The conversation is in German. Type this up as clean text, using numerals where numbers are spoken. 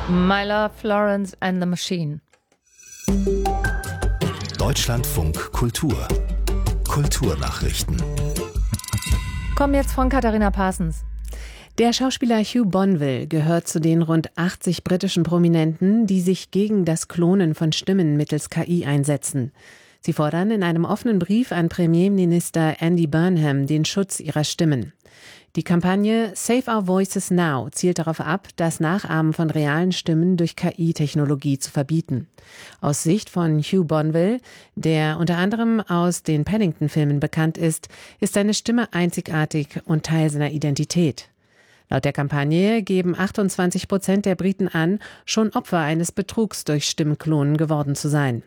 My Love, Florence and the Machine. Deutschlandfunk Kultur. Kulturnachrichten. Kommen jetzt von Katharina Parsons. Der Schauspieler Hugh Bonneville gehört zu den rund 80 britischen Prominenten, die sich gegen das Klonen von Stimmen mittels KI einsetzen. Sie fordern in einem offenen Brief an Premierminister Andy Burnham den Schutz ihrer Stimmen. Die Kampagne Save Our Voices Now zielt darauf ab, das Nachahmen von realen Stimmen durch KI-Technologie zu verbieten. Aus Sicht von Hugh Bonneville, der unter anderem aus den Paddington-Filmen bekannt ist seine Stimme einzigartig und Teil seiner Identität. Laut der Kampagne geben 28% der Briten an, schon Opfer eines Betrugs durch Stimmklonen geworden zu sein.